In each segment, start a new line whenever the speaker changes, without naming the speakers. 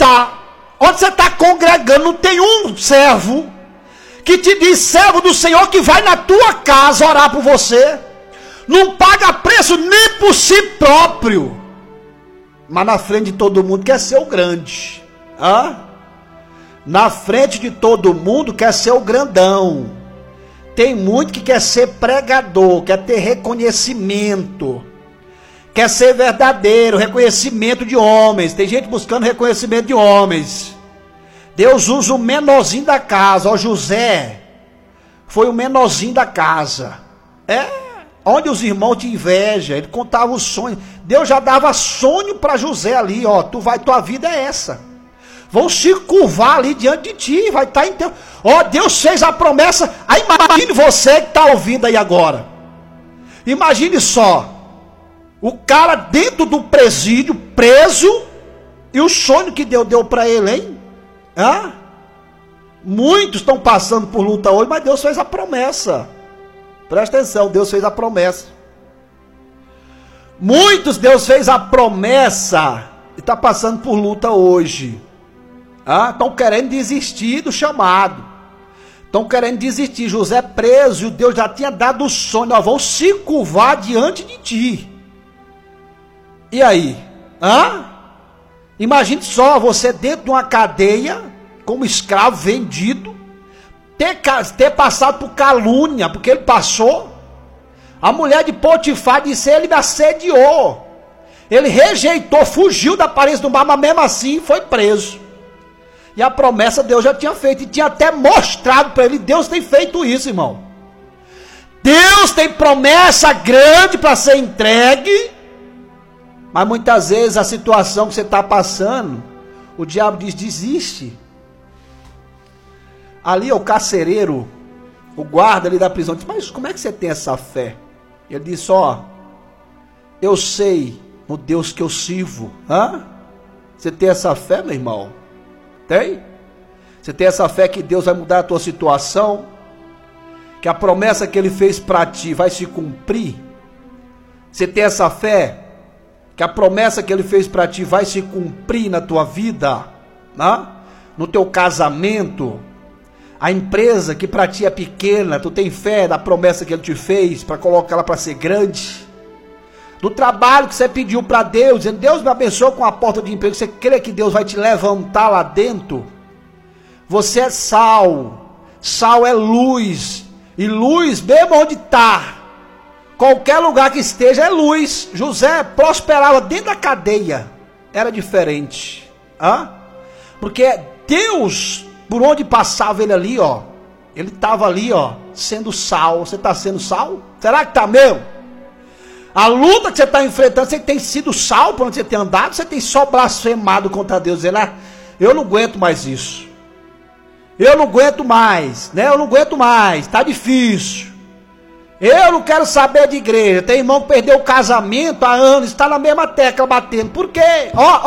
está, onde você está congregando, não tem um servo que te diz, servo do Senhor, que vai na tua casa orar por você, não paga preço nem por si próprio, mas na frente de todo mundo quer ser o grande, na frente de todo mundo quer ser o grandão. Tem muito que quer ser pregador, quer ter reconhecimento, quer ser verdadeiro, reconhecimento de homens. Tem gente buscando reconhecimento de homens. Deus usa o menorzinho da casa. Ó, José foi o menorzinho da casa. Onde os irmãos te invejam, ele contava os sonhos. Deus já dava sonho para José ali, ó, tua vida é essa. Vão se curvar ali diante de ti, vai estar em teu... Ó, Deus fez a promessa. Aí imagine você que está ouvindo aí agora. Imagine só, o cara dentro do presídio, preso, e o sonho que Deus deu para ele, hein? Muitos estão passando por luta hoje, mas Deus fez a promessa. Presta atenção, Deus fez a promessa. Muitos Deus fez a promessa e está passando por luta hoje. Estão querendo desistir do chamado. Estão querendo desistir. José preso, e Deus já tinha dado o sonho. Vão se curvar diante de ti. E aí? Imagine só, você dentro de uma cadeia, como escravo vendido, ter passado por calúnia, porque ele passou. A mulher de Potifar disse, ele me assediou. Ele rejeitou, fugiu da aparência do mar, mas mesmo assim foi preso. E a promessa Deus já tinha feito, e tinha até mostrado para ele. Deus tem feito isso, irmão. Deus tem promessa grande para ser entregue, mas muitas vezes a situação que você está passando, o diabo diz, desiste. Ali o carcereiro, o guarda ali da prisão, diz, mas como é que você tem essa fé? Ele disse, eu sei no Deus que eu sirvo. Você tem essa fé, meu irmão? Tem? Você tem essa fé que Deus vai mudar a tua situação? Que a promessa que Ele fez para ti vai se cumprir? Você tem essa fé? Que a promessa que Ele fez para ti vai se cumprir na tua vida? No teu casamento? A empresa que para ti é pequena, tu tem fé na promessa que Ele te fez para colocar ela para ser grande? Do trabalho que você pediu para Deus, dizendo, Deus me abençoe com a porta de emprego, você crê que Deus vai te levantar lá dentro? Você é sal, sal é luz, e luz mesmo onde está, qualquer lugar que esteja é luz. José prosperava dentro da cadeia, era diferente, porque Deus, por onde passava ele ali, ele estava ali, sendo sal. Você está sendo sal? Será que está mesmo? A luta que você está enfrentando, você tem sido sal por onde você tem andado, você tem só blasfemado contra Deus, dizendo, eu não aguento mais isso, eu não aguento mais, eu não aguento mais, está difícil, eu não quero saber de igreja. Tem irmão que perdeu o casamento há anos, está na mesma tecla batendo, por quê?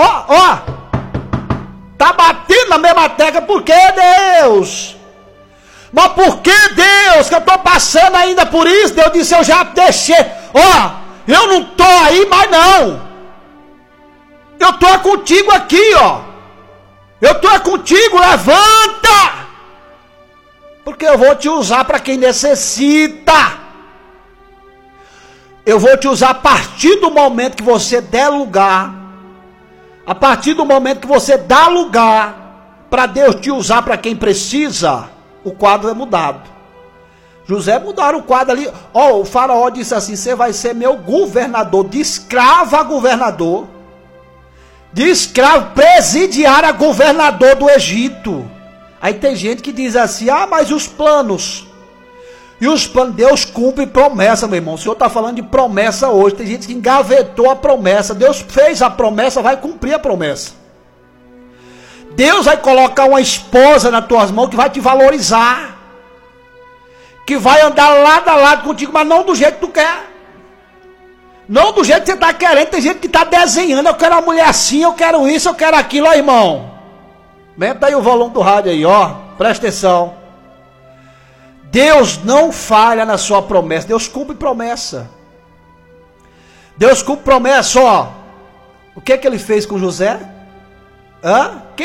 Está batendo na mesma tecla, por quê, Deus? Mas por que, Deus, que eu estou passando ainda por isso? Deus disse, eu já deixei, eu não estou aí mais não. Eu estou contigo aqui, eu estou contigo, levanta. Porque eu vou te usar para quem necessita. Eu vou te usar a partir do momento que você der lugar. A partir do momento que você dá lugar para Deus te usar para quem precisa, o quadro é mudado. José mudaram o quadro ali. O faraó disse assim, você vai ser meu governador, de escravo a governador, de escravo presidiário a governador do Egito. Aí tem gente que diz assim, mas os planos? E os planos, Deus cumpre promessa, meu irmão. O Senhor está falando de promessa hoje. Tem gente que engavetou a promessa. Deus fez a promessa, vai cumprir a promessa. Deus vai colocar uma esposa nas tuas mãos que vai te valorizar, que vai andar lado a lado contigo, mas não do jeito que tu quer, não do jeito que você está querendo. Tem gente que está desenhando, eu quero uma mulher assim, eu quero isso, eu quero aquilo. Irmão, aumenta aí o volume do rádio aí, presta atenção. Deus não falha na sua promessa, Deus cumpre promessa. Deus cumpre promessa, O que é que ele fez com José?